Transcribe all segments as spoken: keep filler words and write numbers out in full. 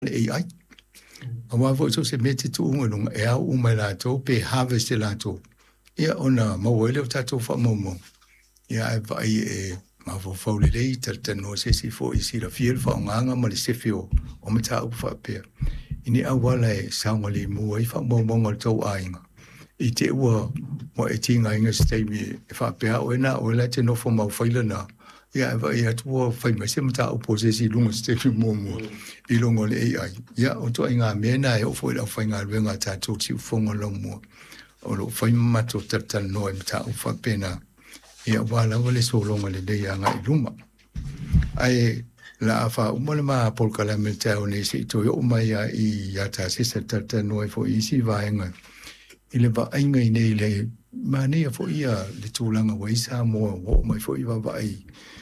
A I. Awa fo so se mete tu unga lunga e au umai la tō pe harvest la tō. Ia ona mawele o tato wha momo. Ia e vai e ma fo faule lei tarta no se si fo isi la fiel wha nganga ma le sefi o o me ta au wha pia. Ini au wala e saunga le mua i wha momo ngal tau ainga. I te ua mo e tinga inga steimi e wha pia o ena o la te nofo mau whaila na. Ia e vai atua whai mai se mata au pose si lunga steimi momo. I longo le A I. Ia o toa inga mena e o fo ila whai ngā ruenga tatou tiu whonga longo. O lo whai mato tartan noe mata au wha pena. Ia wala wale so longa le dei anga i luma. Ai la afa umole ma polkala me tau ne se to yo mai a i ata se se tartan noe fo isi vaenga. Ile va ainga i nei le mane fo ia le tūlanga wa isa mo o mai fo i va vai.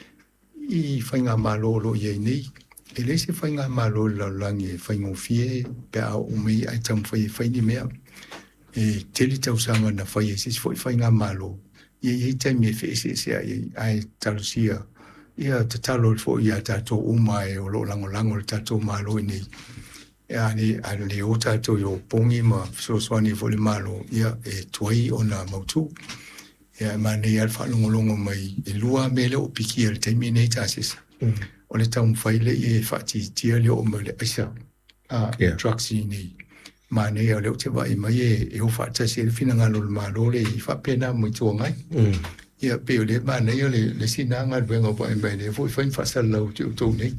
I whainga malolo i nei. E le se whainga malolo la langi e whaingo fie pe a umei ai tam whai whaini mea. E teli tau sanga na whai e se fo i whainga malolo. Ie ie taimi e whi se se ai talusia. Ia te talo fo ia tato umai o lo lango lango le tato malo i nei. Ia ni anu le o tato yo pongi ma so swani fo le malo. Ia e tuai o na mautu. Ia ma nei alfa longo longo mai e lua mele o piki al taimi nei tasisa. O le tau mwhaile e whati tia leo o mai le aisa. A trucks i nei. Ma nei au leo te wai mai e e o whata se le whina ngalo le malo le i whapena mai tua ngai. Ia pe o le ma nei o le le sina ngā ruenga wai mai le fo i whain whasa lau te o tau nei.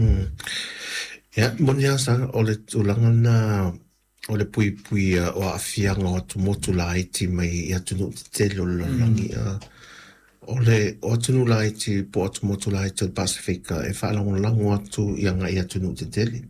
Ia, moni a sanga o le tūlanga na o le pui pui o a whianga o atu motu la iti mai i atu no te tele o le langi. O le o atu la iti po atu motu la iti o Pasifika e whaalango lango atu i anga i atu no te tele.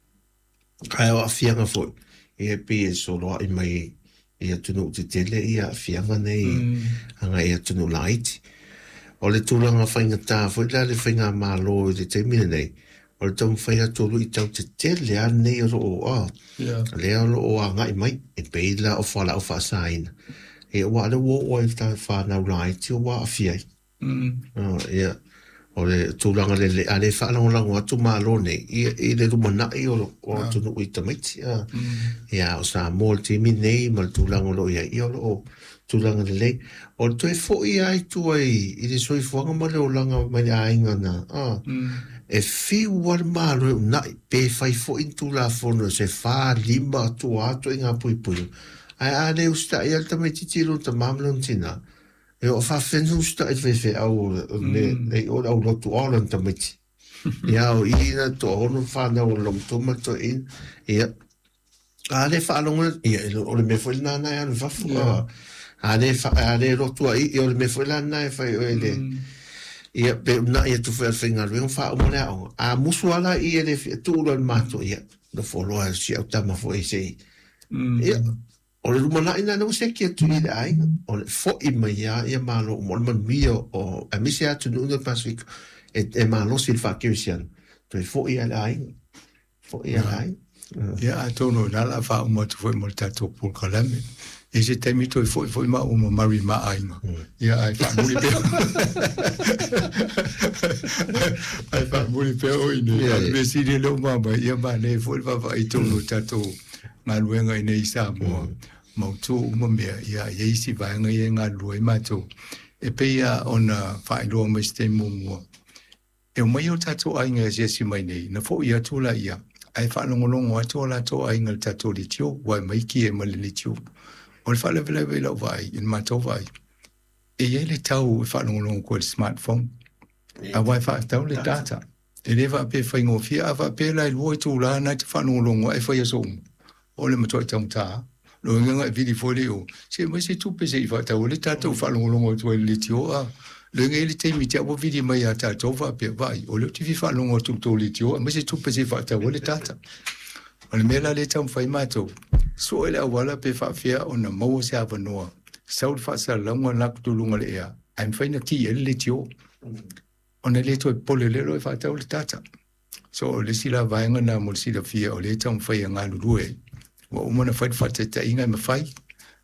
Kai o a whianga foi. E pe e solo i mai i atu no te tele i a whianga nei anga i atu no la iti. O le tūlanga whainga tā foi la le whainga malo i le teimina nei. O le tau whaia tolu i tau te tele a nei o o a. Lea o o a ngai mai e peila o whala o whaasaina. E o wale wo o e tā whanau la iti o wa a whiai. Ia. O le tūlanga le le a le whaalango lango atu malo nei. I le rumanai o o tunu i tamaiti. Ia o sa mo le timi nei ma le tūlanga lo ia i o o tūlanga le lei. O le toi fo i ai tu ai i le soi fuanga ma le o langa ma le ainga na. E fiu war malo e nai pe fai fo intu la fono se fa lima tu ato inga pui pui. Ai a le usta i alta mai titiru ta mamlon tina. E o fa fensu usta i fefe au le o au lotu oran ta miti. Ia o ina to ono fa na o lom toma to in. Ia. A le fa alonga ia o le me fo il nana ia le fa fu. A le fa a le lotu ai o le me fo il nana e fai o ele. Ia pe na ia tu fer finga le fa o mole au a musuala i ele tu lo mato ia do folo al si au tama fo ese ia o le lumana ina no se ki tu ile ai o le fo i mai ia ia malo mo man mio o a misia tu no no Pacific e e malo sil fa kirsian tu fo i ai fo i ai ia a tono na la fa o mo tu fo mo tato por kalame. E se te mito i foi foi ma uma mari ma aima. Ia ai fa muri pe. Ai fa muri pe o ine. Me si de lo ma ba ia ba ne foi va va i tonu tato nga luenga ine isa mo. Mo tu uma me ia ia si va nga ia nga lue ma tu. E pe ia ona fa i lo me ste mo mo. E o mai o tato ai nga si mai nei. Na fo ia tu la ia. Ai fa longo longo atu la to ai nga tato li tio. Wa mai ki e ma li tio. O le whale vele vele vai, in mato vai. E ie le tau e whalongolongo ko le smartphone. A wai wha tau le data. E le wa pe whaingo fia, a wa pe lai luoi tū la nai te whalongolongo e whai aso. O le matua tau tā. Lo nganga e vidi fo leo. Se mai se tupe se i wha tau le tātou whalongolongo tu e le tio a. Le ngai le te mi te awa vidi mai a tātou wa pe vai. O le tivi whalongo tu tō le tio a. Mai se tupe se i wha tau le tata. O le mela le tau whai mātou. So ele awala pe whawhia o na maua se awa noa. Saul whasa launga laku tulunga le ea. Aim whaina ki ele le tio. O na le toi pole lero e whatau le tata. So o le sila vaenga na mo le sila whia o le tau mwhai a ngā lurue. Wa umana whai whata ta inga ma whai.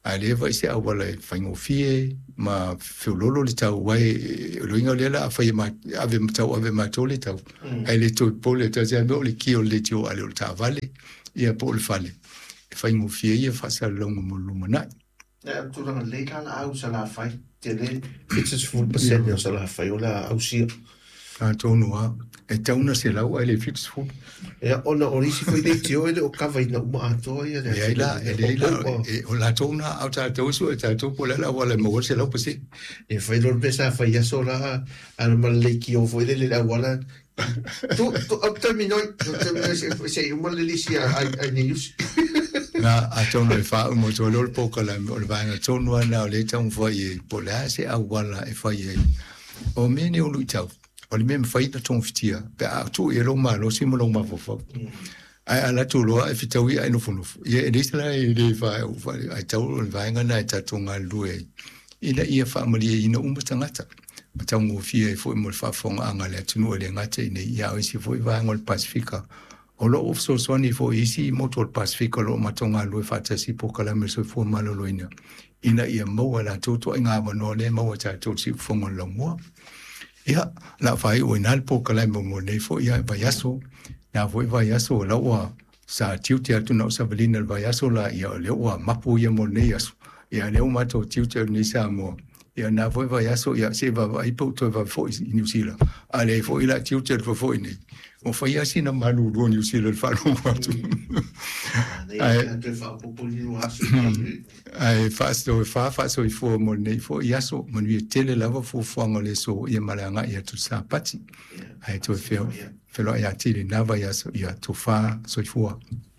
a le vai se awala e whaingo fie, ma whiololo le tau wai, roinga le la a whai ma, ave tau ave ma tau le tau. Ai le tau pole tau se ame o le kio le tio ale o le ta vale, ia po le fale. E whaingo fie ia whasa longa mo lumanai. Ia, tu ranga le kala au sa la whai, te le, fifty full percent o sa la whai o la au sia. A tonu a, e tauna se lau ai le fix food. Ia, ona orisi fai le tio ele o kawa ina uma atoa ia. Ia ila, e le ila, o la tauna au ta tau su, e ta tau po lela wala mo se lau pasi. E fai lor pesa fai aso la, ana ma le ki o foi le le wala. Tu, tu, au terminoi, au terminoi se se uma le lisi a ni yus. Na a tauna e wha umo to lor po kala, o le vanga tonu ana o le tau fai e po lea se au wala e fai e. O mene o lui tau. O le mea mwhaita tōng whitia, pe a tō e rau maa, lo si mo rau maa fofo. Ai ala tō loa e whitau i ai no whunofu. Ia e reisala e le whae o whae, ai tau o le vaenga na e tato ngā lue. Ina ia whaamari e ina umatangata. Ma tau ngō fia e fwoi mo le whaafonga anga le atunu o le ngata ina ia o isi fwoi vaenga o le Pasifika. O lo of so swani fo isi moto o le Pasifika lo matonga lue whatasi po kalame so fwoi malolo ina. Ina ia maua la tōto i ngā wano le maua tātou si whonga langua. Ia, la whai o inal po kalai mo mo nei fo ia vai aso, na fo vai aso la ua sa tiuti atu na sa velina vai aso la ia le ua mapu ia mo nei aso. Ia le uma to tiuti ni sa mo. Ia na fo vai aso ia se va vai po to va fo i New Zealand. Ale fo ila tiuti fo fo ni. O fai asi na manu ro New Zealand fa no atu. Ai te fa popo ni no aso. Ai fasto fa fa so i fo mo nei fo ia so mo ni tele lava fo fo ngole so ia malanga ia tu sa pati. Ai to fe fe lo ia tele nava ia so ia to fa so i fo.